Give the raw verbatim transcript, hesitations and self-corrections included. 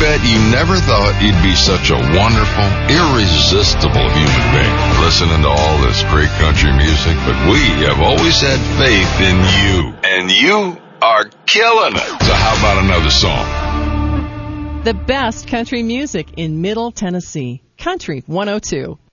bet you never thought you'd be such a wonderful, irresistible human being listening to all this great country music, but we have always had faith in you, and you are killing it. So how about another song? The best country music in Middle Tennessee. Country one oh two.